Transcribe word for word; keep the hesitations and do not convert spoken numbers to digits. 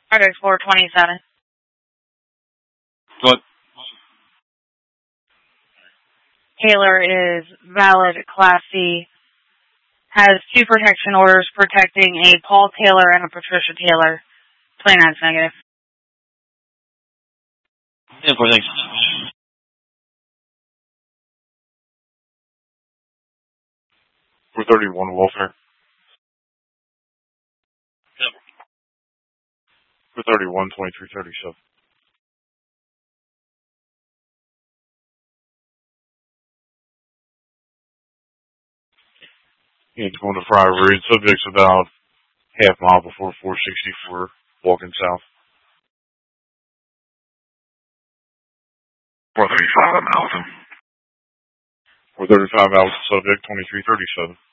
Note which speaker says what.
Speaker 1: Project four twenty-seven.
Speaker 2: What?
Speaker 1: Taylor is valid Class C. Has two protection orders protecting a Paul Taylor and a Patricia Taylor. twenty-nine's negative.
Speaker 2: Yeah, four, thanks.
Speaker 3: four thirty-one, welfare.
Speaker 2: Yep.
Speaker 3: four thirty-one, twenty-three thirty-seven. It's going to Friar Reed. Subject's about half mile before four sixty-four, walking south. four thirty-five, I'm Alton. four thirty-five, Alton, subject, twenty-three thirty-seven.